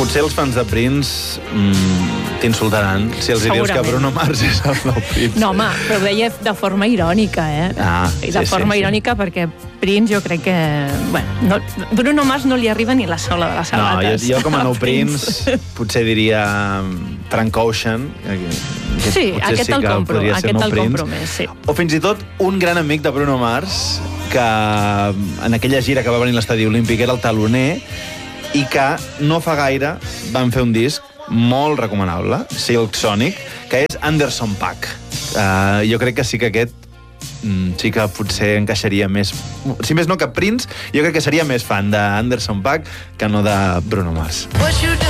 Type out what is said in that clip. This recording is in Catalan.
Potser els fans de Prince t'insultaran si els dius que Bruno Mars és el nou Prince. No, home, però ho deia de forma irònica, de forma irònica, perquè Prince jo crec que... Bueno, Bruno Mars no li arriba ni la sola de les sabates. No, jo com a nou Prince potser diria Frank Ocean. Sí, aquest el compro més, sí. O fins i tot un gran amic de Bruno Mars, que en aquella gira que va venir a l'Estadi Olímpic era el taloner, i que no fa gaire van fer un disc molt recomanable, Silk Sonic, que és Anderson .Paak. Jo crec que sí que aquest sí que potser encaixaria més... Si més no que Prince, jo crec que seria més fan d'Anderson .Paak que no de Bruno Mars.